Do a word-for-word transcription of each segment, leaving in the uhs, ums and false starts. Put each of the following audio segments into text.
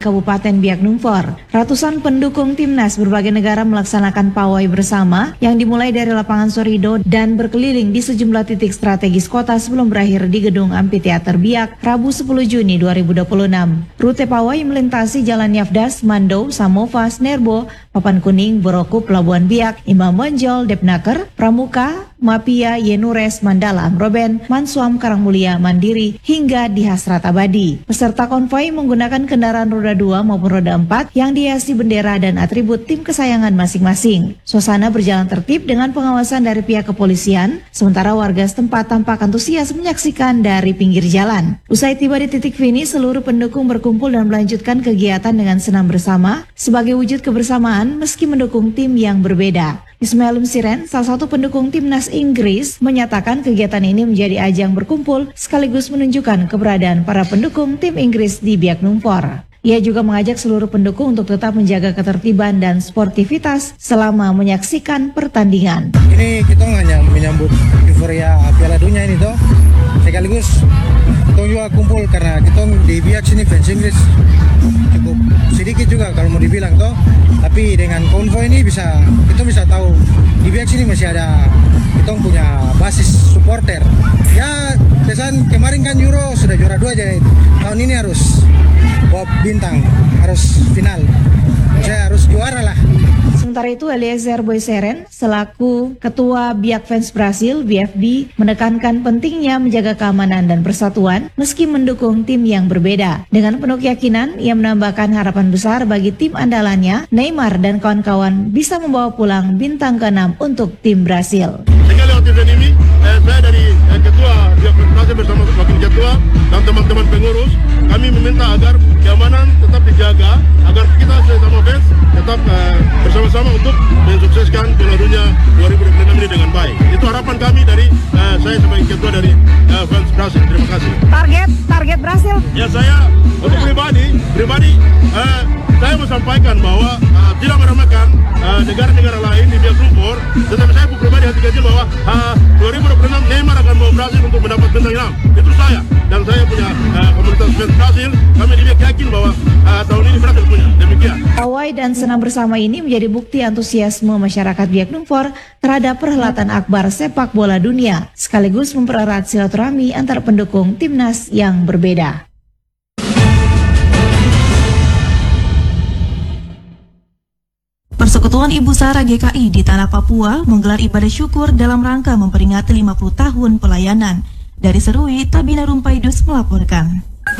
Kabupaten Biak Numfor. Ratusan pendukung timnas berbagai negara melaksanakan pawai bersama yang dimulai dari lapangan Sorido dan berkeliling di sejumlah titik strategis kota sebelum berakhir di Gedung Amphitheater Biak Rabu sepuluh Juni dua ribu dua puluh enam. Rute pawai melintasi Jalan Yafdas, Mando, Samofas, Nerbo, Papan Kuning, Boroku, Pelabuhan Biak, Imam Bonjol, Depnaker, Pramuka, Mapia, Yenures, Mandala, Amroben, Mansuam, Karangmulia, Mandiri, hingga di Hasrat Abadi. Peserta konvoi menggunakan kendaraan roda dua maupun roda empat yang dihiasi bendera dan atribut tim kesayangan masing-masing. Suasana berjalan tertib dengan pengawasan dari pihak kepolisian, sementara warga setempat tampak antusias menyaksikan dari pinggir jalan. Usai tiba di titik finish, seluruh pendukung berkumpul dan melanjutkan kegiatan dengan senam bersama sebagai wujud kebersamaan meski mendukung tim yang berbeda. Ismail Siren, salah satu pendukung timnas Inggris, menyatakan kegiatan ini menjadi ajang berkumpul sekaligus menunjukkan keberadaan para pendukung tim Inggris di Biak Numfor. Ia juga mengajak seluruh pendukung untuk tetap menjaga ketertiban dan sportivitas selama menyaksikan pertandingan. Ini kita hanya menyambut euforia Piala Dunia ini toh, sekaligus kita juga kumpul karena kita di Biak sini fans Inggris cukup sedikit juga kalau mau dibilang toh, tapi dengan konvoy ini bisa kita bisa tahu di Biak sini masih ada kita punya basis supporter. Ya kesan kemarin kan Euro sudah juara dua, jadi tahun ini harus bawa bintang, harus final. Saya harus juara lah. Sementara itu, Eliezer Boyseren selaku Ketua Biak Fans Brasil B F B menekankan pentingnya menjaga keamanan dan persatuan meski mendukung tim yang berbeda. Dengan penuh keyakinan, ia menambahkan harapan besar bagi tim andalannya, Neymar dan kawan-kawan bisa membawa pulang bintang keenam untuk tim Brasil. Sehingga lewat event ini, eh, saya dari eh, Ketua Biak Fans Brasil bersama Wakil Ketua dan teman-teman pengurus, kami meminta agar keamanan tetap dijaga, agar kita sesama fans tetap uh, bersama-sama untuk mensukseskan Piala Dunia dua ribu dua puluh enam ini dengan baik. Itu harapan kami dari uh, saya sebagai ketua dari uh, fans Brasil. Terima kasih. Target, target Brasil? Ya, saya untuk pribadi, pribadi uh, saya mau sampaikan bahwa uh, tidak meremehkan uh, negara-negara lain di Biak Numfor, tetapi saya pribadi hati kecil bahwa uh, dua ribu dua puluh enam Neymar akan membawa Brasil untuk mendapat bintang enam. Itu saya dan saya punya uh, komunitas fans Brasil. Kami di Biak yakin bahwa uh, tahun ini Brasil punya. Demikian. Pawai dan senam bersama ini menjadi bukti antusiasme masyarakat Biak Numfor terhadap perhelatan akbar sepak bola dunia, sekaligus mempererat silaturahmi antar pendukung timnas yang berbeda. Persekutuan Ibu Sara G K I di Tanah Papua menggelar ibadah syukur dalam rangka memperingati lima puluh tahun pelayanan. Dari Serui, Tabina Rumpaidus melaporkan.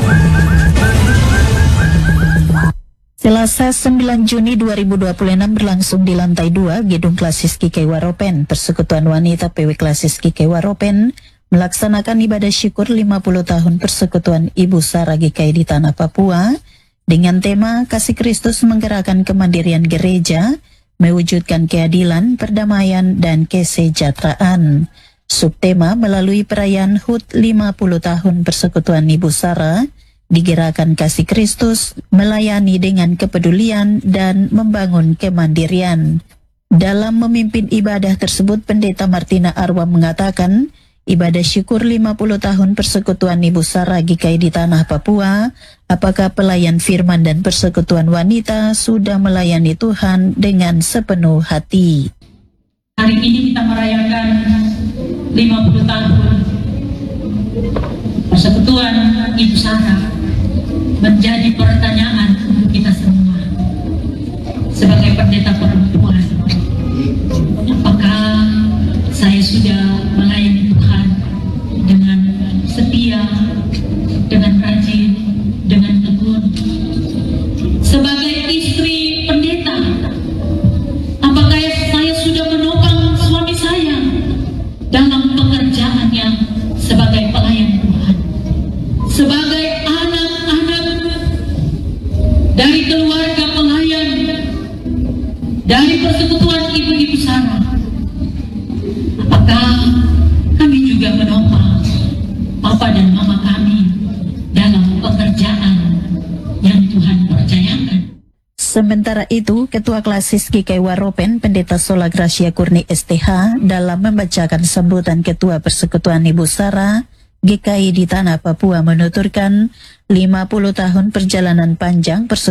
Selasa sembilan Juni dua ribu dua puluh enam berlangsung di lantai dua Gedung Klasis K K I Waropen. Persekutuan Wanita P W Klasis K K I Waropen melaksanakan ibadah syukur lima puluh tahun Persekutuan Ibu Sara G K I di Tanah Papua dengan tema Kasih Kristus Menggerakkan Kemandirian Gereja, Mewujudkan Keadilan, Perdamaian, dan Kesejahteraan. Subtema melalui perayaan H U T lima puluh tahun Persekutuan Ibu Sara digerakkan kasih Kristus, melayani dengan kepedulian dan membangun kemandirian. Dalam memimpin ibadah tersebut, Pendeta Martina Arwa mengatakan, ibadah syukur lima puluh tahun Persekutuan Ibu Sara G K I di Tanah Papua, apakah pelayan firman dan persekutuan wanita sudah melayani Tuhan dengan sepenuh hati. Hari ini kita merayakan lima puluh tahun Persekutuan Ibu Sara. Menjadi pertanyaan untuk kita semua sebagai pendeta perempuan, apakah saya sudah melayani Tuhan dengan setia, dengan rajin, dengan tekun? Sebagai istri pendeta, apakah saya sudah menopang suami saya dalam pekerjaannya sebagai pelayan Tuhan? Sebagai dari keluarga pelayan, dari Persekutuan Ibu-Ibu Sara, apakah kami juga menopang Papa dan Mama kami dalam pekerjaan yang Tuhan percayakan? Sementara itu, Ketua Klasis K K I Waropen, Pendeta Sola Gracia Kurni S T H, dalam membacakan sambutan Ketua Persekutuan Ibu Sara G K I di Tanah Papua menuturkan lima puluh tahun perjalanan panjang persekutuan